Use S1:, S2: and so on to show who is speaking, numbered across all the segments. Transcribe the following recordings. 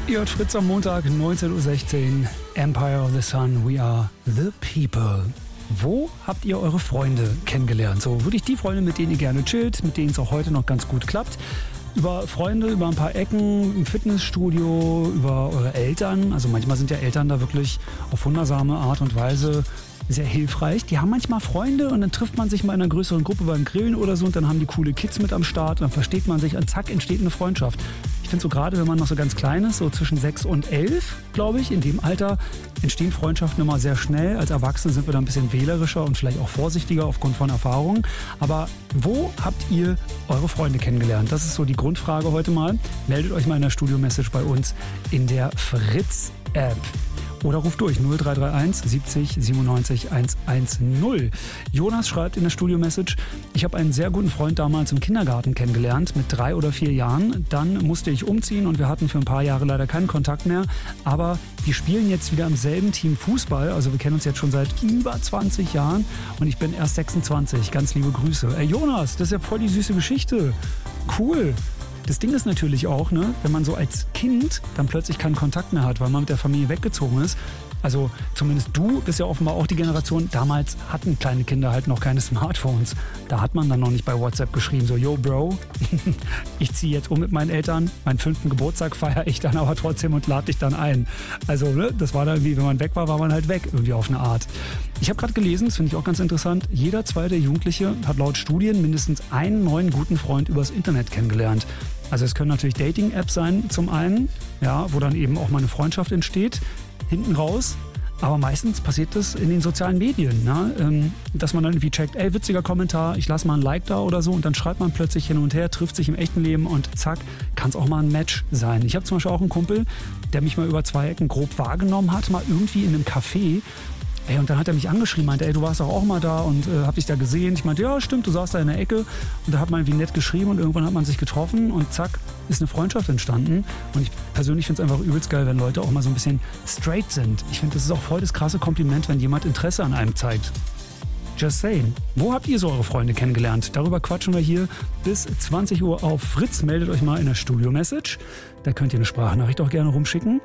S1: Ihr hört Fritz am Montag, 19:16 Uhr, Empire of the Sun, we are the people. Wo habt ihr eure Freunde kennengelernt? So wirklich die Freunde, mit denen ihr gerne chillt, mit denen es auch heute noch ganz gut klappt. Über Freunde, über ein paar Ecken im Fitnessstudio, über eure Eltern. Also manchmal sind ja Eltern da wirklich auf wundersame Art und Weise sehr hilfreich. Die haben manchmal Freunde und dann trifft man sich mal in einer größeren Gruppe beim Grillen oder so und dann haben die coole Kids mit am Start und dann versteht man sich und zack, entsteht eine Freundschaft. Ich finde so gerade, wenn man noch so ganz klein ist, so zwischen 6 und 11, glaube ich, in dem Alter entstehen Freundschaften immer sehr schnell. Als Erwachsene sind wir da ein bisschen wählerischer und vielleicht auch vorsichtiger aufgrund von Erfahrungen. Aber wo habt ihr eure Freunde kennengelernt? Das ist so die Grundfrage heute mal. Meldet euch mal in der Studio-Message bei uns in der Fritz-App. Oder ruft durch 0331 70 97 110. Jonas schreibt in der Studio-Message: Ich habe einen sehr guten Freund damals im Kindergarten kennengelernt, mit 3 oder 4 Jahren. Dann musste ich umziehen und wir hatten für ein paar Jahre leider keinen Kontakt mehr. Aber die spielen jetzt wieder im selben Team Fußball. Also wir kennen uns jetzt schon seit über 20 Jahren und ich bin erst 26. Ganz liebe Grüße. Ey Jonas, das ist ja voll die süße Geschichte. Cool. Das Ding ist natürlich auch, ne, wenn man so als Kind dann plötzlich keinen Kontakt mehr hat, weil man mit der Familie weggezogen ist. Also zumindest du bist ja offenbar auch die Generation, damals hatten kleine Kinder halt noch keine Smartphones. Da hat man dann noch nicht bei WhatsApp geschrieben, so, yo Bro, ich ziehe jetzt um mit meinen Eltern, meinen 5. Geburtstag feiere ich dann aber trotzdem und lade dich dann ein. Also ne, das war dann irgendwie, wenn man weg war, war man halt weg, irgendwie auf eine Art. Ich habe gerade gelesen, das finde ich auch ganz interessant, jeder zweite Jugendliche hat laut Studien mindestens einen neuen guten Freund übers Internet kennengelernt. Also es können natürlich Dating-Apps sein zum einen, ja, wo dann eben auch mal eine Freundschaft entsteht, hinten raus. Aber meistens passiert das in den sozialen Medien, ne? Dass man dann irgendwie checkt, ey, witziger Kommentar, ich lasse mal ein Like da oder so und dann schreibt man plötzlich hin und her, trifft sich im echten Leben und zack, kann es auch mal ein Match sein. Ich habe zum Beispiel auch einen Kumpel, der mich mal über 2 Ecken grob wahrgenommen hat, mal irgendwie in einem Café. Ey, und dann hat er mich angeschrieben, meinte, ey, du warst doch auch mal da und hab dich da gesehen. Ich meinte, ja, stimmt, du saßt da in der Ecke. Und da hat man irgendwie nett geschrieben und irgendwann hat man sich getroffen und zack, ist eine Freundschaft entstanden. Und ich persönlich finde es einfach übelst geil, wenn Leute auch mal so ein bisschen straight sind. Ich finde, das ist auch voll das krasse Kompliment, wenn jemand Interesse an einem zeigt. Just saying. Wo habt ihr so eure Freunde kennengelernt? Darüber quatschen wir hier bis 20 Uhr auf Fritz. Meldet euch mal in der Studio-Message. Da könnt ihr eine Sprachnachricht auch gerne rumschicken.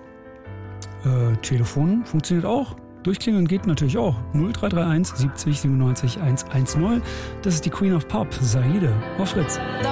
S1: Telefon funktioniert auch. Durchklingeln geht natürlich auch. 0331 70 97 110. Das ist die Queen of Pop, Zahide, auf Fritz.